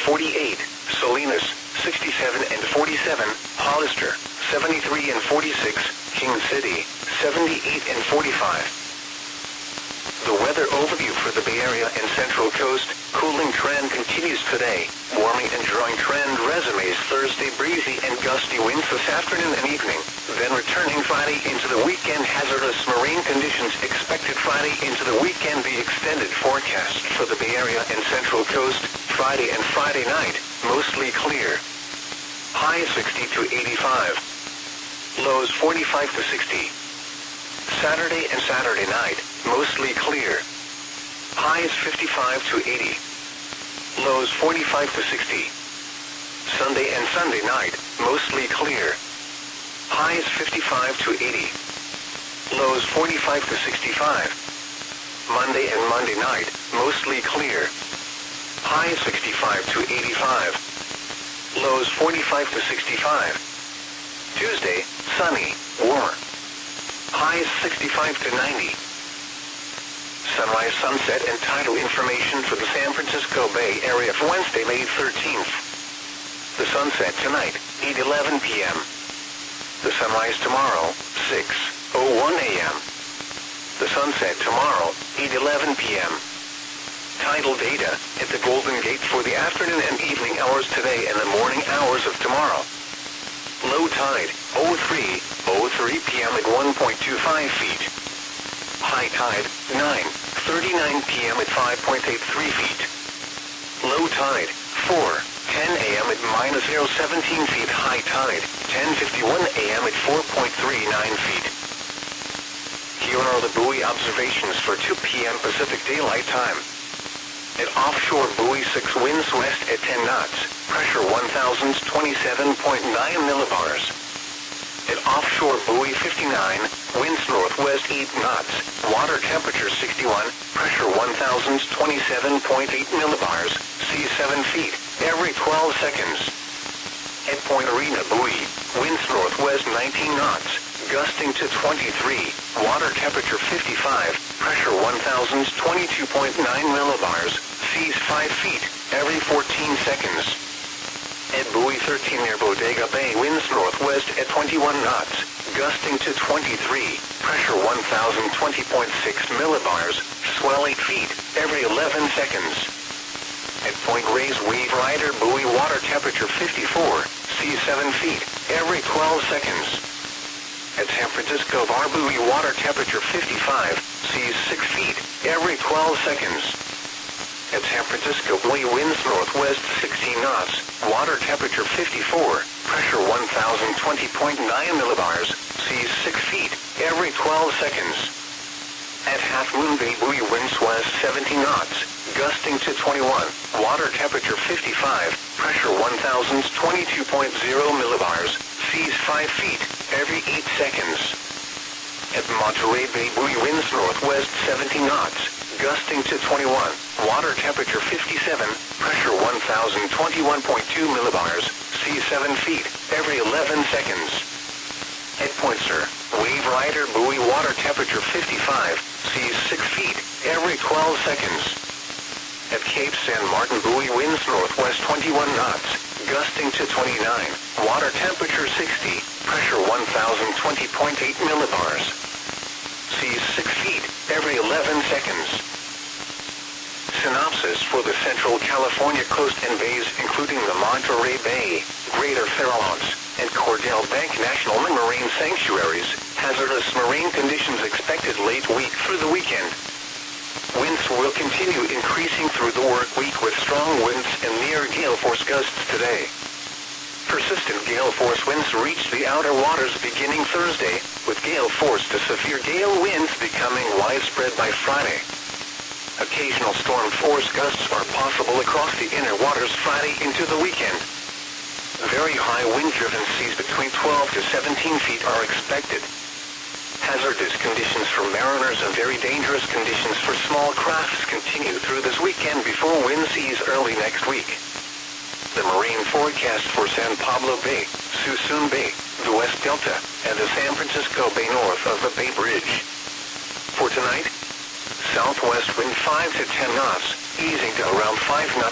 48, Salinas, 67 and 47, Hollister, 73 and 46, King City, 78 and 45. The weather overview for the Bay Area and Central Coast. Cooling trend continues today. Warming and drying trend resumes Thursday. Breezy and gusty winds this afternoon and evening. Then returning Friday into the weekend. Hazardous marine conditions expected Friday into the weekend. The extended forecast for the Bay Area and Central Coast. Friday and Friday night, mostly clear. High 60 to 85. Lows 45 to 60. Saturday and Saturday night, mostly clear. Highs 55 to 80. Lows 45 to 60. Sunday and Sunday night, mostly clear. Highs 55 to 80. Lows 45 to 65. Monday and Monday night, mostly clear. Highs 65 to 85. Lows 45 to 65. Tuesday, sunny, warm. Highs 65 to 90. Sunrise, sunset, and tidal information for the San Francisco Bay Area for Wednesday, May 13th. The sunset tonight, 8:11 p.m. The sunrise tomorrow, 6:01 a.m. The sunset tomorrow, 8:11 p.m. Tidal data at the Golden Gate for the afternoon and evening hours today and the morning hours of tomorrow. Low tide, 03:03 p.m. at 1.25 feet. High tide, 9:39 p.m. at 5.83 feet. Low tide, 4:10 a.m. at -0.17 feet. High tide, 10:51 a.m. at 4.39 feet. Here are the buoy observations for 2 p.m. Pacific Daylight Time. At offshore buoy 6, winds west at 10 knots, pressure 1,027.9 millibars. At offshore buoy 59, winds northwest 8 knots, water temperature 61, pressure 1,027.8 millibars, sea 7 feet, every 12 seconds. At Point Arena buoy, winds northwest 19 knots, gusting to 23, water temperature 55, pressure 1,022.9 millibars, seas 5 feet, every 14 seconds. At buoy 13 near Bodega Bay, winds northwest at 21 knots, gusting to 23, pressure 1,020.6 millibars, swell 8 feet, every 11 seconds. At Point Reyes Wave Rider buoy, water temperature 54, seas 7 feet, every 12 seconds. At San Francisco Bar buoy, water temperature 55, seas 6 feet, every 12 seconds. At San Francisco buoy, winds northwest 16 knots, water temperature 54, pressure 1,020.9 millibars, seas 6 feet, every 12 seconds. At Half Moon Bay buoy, winds west 17 knots, gusting to 21, water temperature 55, pressure 1,022.0 millibars, seas 5 feet, every 8 seconds. At Monterey Bay buoy, winds northwest 17 knots, gusting to 21, water temperature 57, pressure 1,021.2 millibars, seas 7 feet, every 11 seconds. At Point Sur, Wave Rider buoy, water temperature 55, seas 6 feet, every 12 seconds. At Cape San Martin buoy, winds northwest 21 knots, gusting to 29, water temperature 60, pressure 1,020.8 millibars. Seas 6 feet, every 11 seconds. Synopsis for the Central California coast and bays, including the Monterey Bay, Greater Farallones, and Cordell Bank National Marine Sanctuaries. Hazardous marine conditions expected late week through the weekend. Winds will continue increasing through the work week with strong winds and near gale force gusts today. Persistent gale force winds reach the outer waters beginning Thursday, with gale force to severe gale winds becoming widespread by Friday. Occasional storm force gusts are possible across the inner waters Friday into the weekend. Very high wind-driven seas between 12 to 17 feet are expected. Hazardous conditions for mariners and very dangerous conditions for small crafts continue through this weekend before winds ease early next week. The marine forecast for San Pablo Bay, Suisun Bay, the West Delta, and the San Francisco Bay north of the Bay Bridge. For tonight, southwest wind 5 to 10 knots, easing to around 5 knots.